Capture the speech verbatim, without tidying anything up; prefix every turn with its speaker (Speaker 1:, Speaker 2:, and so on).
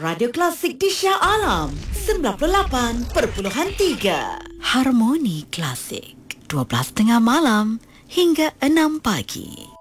Speaker 1: Radio Klasik di Shah Alam sembilan puluh lapan perpuluhan tiga. Harmoni Klasik dua belas tiga puluh malam hingga enam pagi.